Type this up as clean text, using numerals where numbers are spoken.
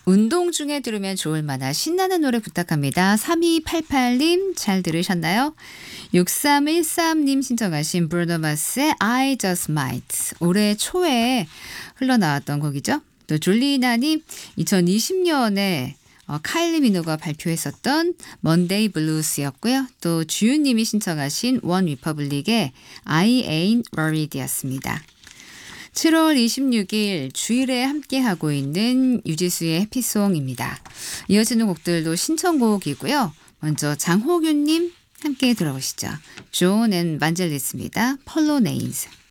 운동 중에 들으면 좋을 만한 신나는 노래 부탁합니다. 3288님 잘 들으셨나요? 6313님 신청하신 브루노 마스의 I Just Might. 올해 초에 흘러나왔던 곡이죠. 또 졸리나님 2020년에 카일리 미노가 발표했었던 먼데이 블루스였고요. 또 주윤님이 신청하신 원 리퍼블릭의 I Ain't Worried였습니다. 7월 26일 주일에 함께하고 있는 유지수의 해피송입니다. 이어지는 곡들도 신청곡이고요. 먼저 장호균님 함께 들어보시죠. 존 앤 반젤리스입니다. 폴로네인스.